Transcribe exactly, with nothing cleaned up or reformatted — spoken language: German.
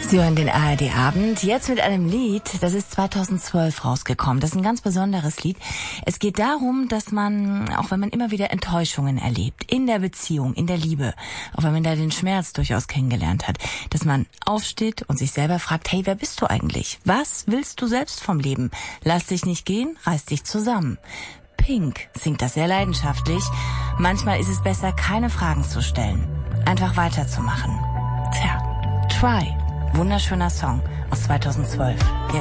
Sie hören den A R D-Abend, jetzt mit einem Lied, das ist zweitausendzwölf rausgekommen. Das ist ein ganz besonderes Lied. Es geht darum, dass man, auch wenn man immer wieder Enttäuschungen erlebt, in der Beziehung, in der Liebe, auch wenn man da den Schmerz durchaus kennengelernt hat, dass man aufsteht und sich selber fragt, hey, wer bist du eigentlich? Was willst du selbst vom Leben? Lass dich nicht gehen, reiß dich zusammen. Pink singt das sehr leidenschaftlich. Manchmal ist es besser, keine Fragen zu stellen, einfach weiterzumachen. Tja, Try. Wunderschöner Song aus zweitausendzwölf.